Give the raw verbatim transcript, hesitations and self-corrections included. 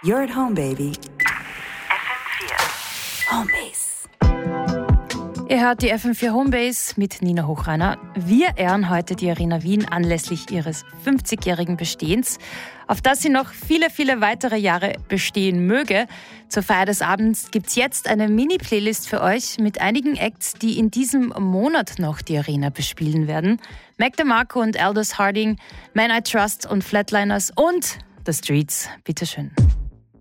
You're at home, baby. F M vier. Homebase. Ihr hört die F M vier Homebase mit Nina Hochreiner. Wir ehren heute die Arena Wien anlässlich ihres fünfzigjährigen Bestehens, auf das sie noch viele, viele weitere Jahre bestehen möge. Zur Feier des Abends gibt's jetzt eine Mini-Playlist für euch mit einigen Acts, die in diesem Monat noch die Arena bespielen werden. Mac DeMarco und Aldous Harding, Man I Trust und Flatliners und The Streets. Bitteschön.